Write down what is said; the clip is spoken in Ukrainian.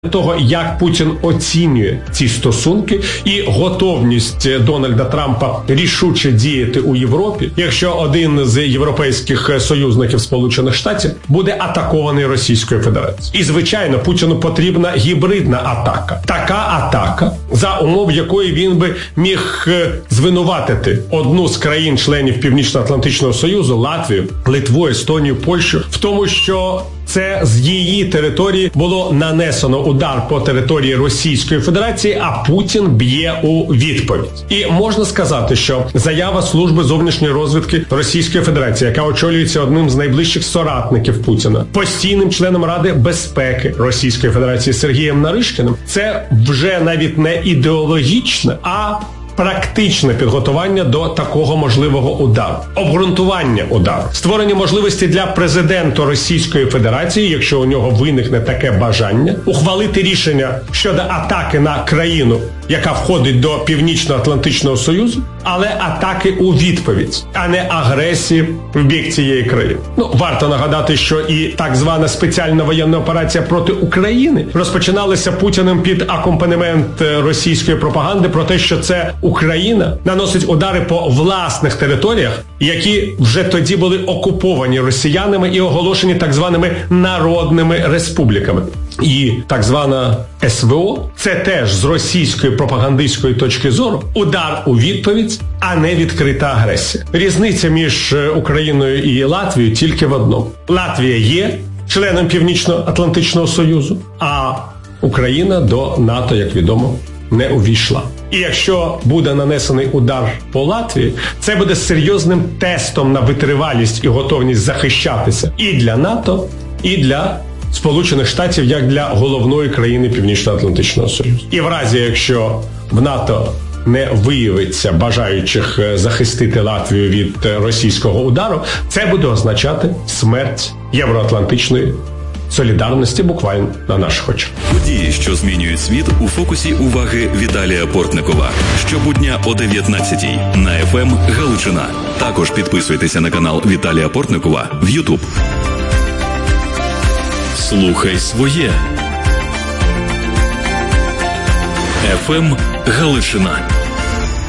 того, як Путін оцінює ці стосунки і готовність Дональда Трампа рішуче діяти у Європі, якщо один з європейських союзників Сполучених Штатів буде атакований Російською Федерацією. І, звичайно, Путіну потрібна гібридна атака. Така атака, за умов якої він би міг звинуватити одну з країн-членів Північно-Атлантичного Союзу, Латвію, Литву, Естонію, Польщу, в тому, що це з її території було нанесено удар по території Російської Федерації, а Путін б'є у відповідь. І можна сказати, що заява Служби зовнішньої розвідки Російської Федерації, яка очолюється одним з найближчих соратників Путіна, постійним членом Ради безпеки Російської Федерації Сергієм Наришкіним, це вже навіть не ідеологічне, а практичне підготування до такого можливого удару. Обґрунтування удару. Створення можливості для президента Російської Федерації, якщо у нього виникне таке бажання, ухвалити рішення щодо атаки на країну, яка входить до Північно-Атлантичного Союзу, але атаки у відповідь, а не агресії в бік цієї країни. Варто нагадати, що і так звана спеціальна воєнна операція проти України розпочиналася Путіним під акомпанемент російської пропаганди про те, що це Україна наносить удари по власних територіях, які вже тоді були окуповані росіянами і оголошені так званими народними республіками. І так звана СВО – це теж з російської пропагандистської точки зору удар у відповідь, а не відкрита агресія. Різниця між Україною і Латвією тільки в одному. Латвія є членом Північно-Атлантичного Союзу, а Україна до НАТО, як відомо, не увійшла. І якщо буде нанесений удар по Латвії, це буде серйозним тестом на витривалість і готовність захищатися і для НАТО, і для Сполучених Штатів, як для головної країни Північно-Атлантичного Союзу. І в разі, якщо в НАТО не виявиться бажаючих захистити Латвію від російського удару, це буде означати смерть євроатлантичної солідарності буквально на наших очах. Події, що змінюють світ, у фокусі уваги Віталія Портникова. Щобудня о 19-й на ФМ Галичина. Також підписуйтеся на канал Віталія Портникова в YouTube. Слухай своє. ФМ Галичина.